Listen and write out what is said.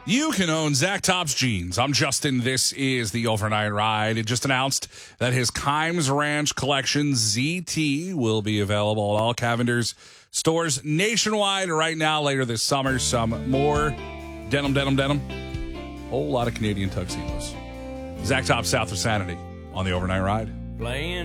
You can own Zach Top's jeans. I'm Justin. This is the Overnight Ride. It just announced that his Kimes Ranch collection, ZT, will be available at all Cavender's stores nationwide right now, later this summer. Some more denim. Whole lot of Canadian tuxedos. Zach Top, South of Sanity on the Overnight Ride. Playing